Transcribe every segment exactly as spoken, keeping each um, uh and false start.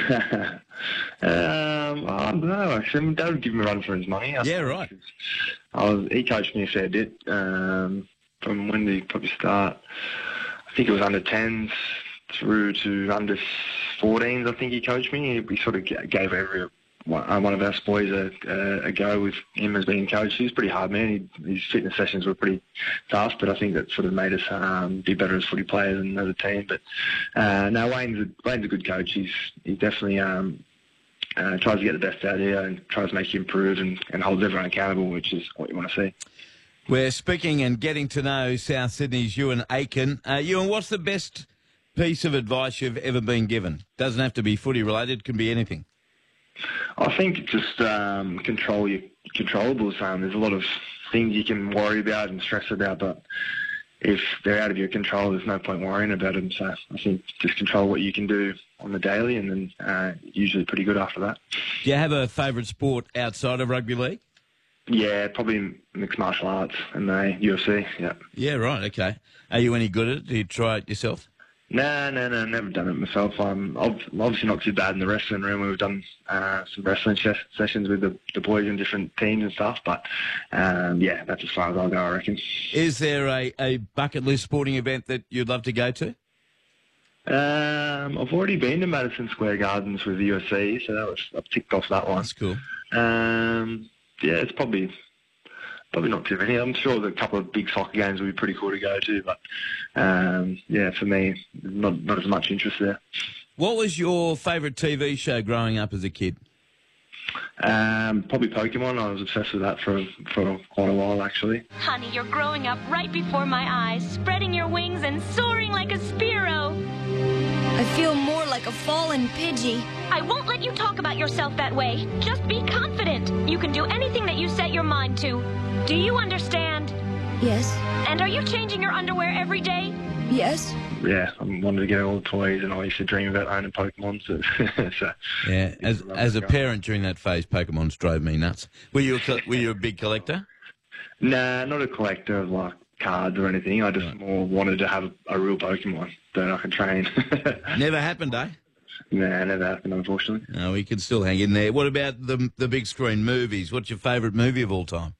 um, I don't know, actually. Dad would give him a run for his money. I Yeah, right. I was, he coached me a fair bit. Um, from when did he probably start? I think it was under tens through to under fourteens, I think he coached me. He, he sort of gave every one, one of us boys a, a, a go with him as being coach. He was pretty hard, man. He, his fitness sessions were pretty tough, but I think that sort of made us um, be better as footy players and as a team. But uh, no, Wayne's a, Wayne's a good coach. He's he definitely um, uh, tries to get the best out of you and tries to make you improve and, and holds everyone accountable, which is what you want to see. We're speaking and getting to know South Sydney's Ewan Aiken. Uh, Ewan, what's the best piece of advice you've ever been given? Doesn't have to be footy related, can be anything. I think just um, control your controllables. Um, there's a lot of things you can worry about and stress about, but if they're out of your control, there's no point worrying about them. So I think just control what you can do on the daily, and then uh, usually pretty good after that. Do you have a favourite sport outside of rugby league? Yeah, probably mixed martial arts and the U F C, yeah. Yeah, right, okay. Are you any good at it? Do you try it yourself? No, no, no, never done it myself. I'm obviously not too bad in the wrestling room. We've done uh, some wrestling ses- sessions with the, the boys in different teams and stuff, but um, yeah, that's as far as I'll go, I reckon. Is there a, a bucket list sporting event that you'd love to go to? Um, I've already been to Madison Square Gardens with the U F C, so that was I've ticked off that one. That's cool. Um, yeah, it's probably probably not too many. I'm sure that a couple of big soccer games would be pretty cool to go to, but um, yeah, for me, not not as much interest there. What was your favourite T V show growing up as a kid? Um, probably Pokemon. I was obsessed with that for for quite a while, actually. Honey, you're growing up right before my eyes, spreading your wings and soaring like a Spearow. I feel more like a fallen Pidgey. I won't let you talk about yourself that way. Just be confident. You can do anything that you set your mind to. Do you understand? Yes. And are you changing your underwear every day? Yes. Yeah, I wanted to get all the toys, and I used to dream about owning Pokemon. So, so yeah, as as a parent during that phase, Pokemons drove me nuts. Were you a, were you a big collector? Nah, not a collector of like cards or anything. I just right. more wanted to have a real Pokemon that I could train. Never happened, eh? Nah, never happened, unfortunately. No, we can still hang in there. What about the the big screen movies? What's your favourite movie of all time?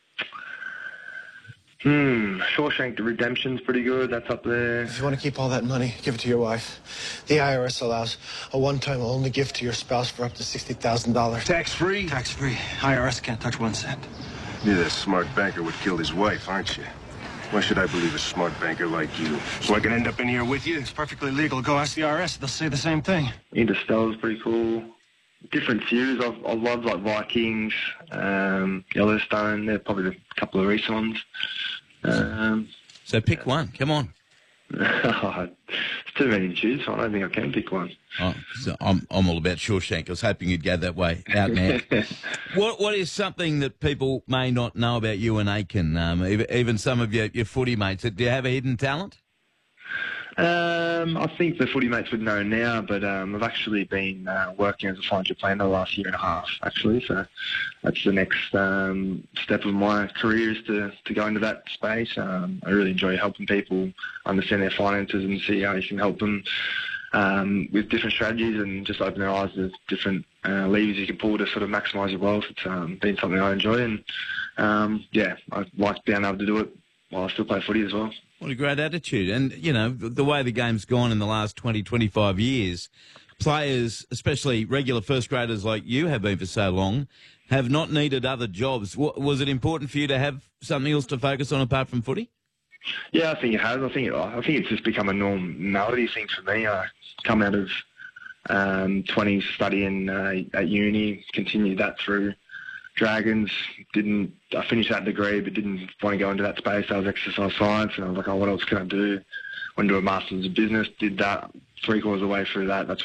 Hmm, Shawshank Redemption's pretty good. That's up there. If you want to keep all that money, give it to your wife. The I R S allows a one-time only gift to your spouse for up to sixty thousand dollars. Tax-free? Tax-free. I R S can't touch one cent. You're that smart banker would kill his wife, aren't you? Why should I believe a smart banker like you? So I can end up in here with you? It's perfectly legal. Go ask the I R S. They'll say the same thing. Interstellar's pretty cool. Different series. I've, I love like Vikings, um, Yellowstone. They're probably a couple of recent ones. Um, so pick one. Come on. It's too many to choose. So I don't think I can pick one. Oh, so I'm I'm all about Shawshank. I was hoping you'd go that way, out now. what what is something that people may not know about Ewan Aiken? Um, even, even some of your, your footy mates. Do you have a hidden talent? Um, I think the footy mates would know now, but um, I've actually been uh, working as a financial planner the last year and a half, actually. So that's the next um, step of my career is to, to go into that space. Um, I really enjoy helping people understand their finances and see how you can help them um, with different strategies and just open their eyes to different uh, levers you can pull to sort of maximise your wealth. It's um, been something I enjoy, and um, yeah, I like being able to do it while I still play footy as well. What a great attitude. And, you know, the way the game's gone in the last twenty, twenty-five years, players, especially regular first graders like you have been for so long, have not needed other jobs. Was it important for you to have something else to focus on apart from footy? Yeah, I think it has. I think it, I think it's just become a normality thing for me. I come out of um, twenties studying uh, at uni, continued that through Dragons. Didn't I finished that degree, but didn't want to go into that space. I was exercise science, and I was like, oh, what else can I do? Went to a master's of business, did that. Three quarters of the way through that, that's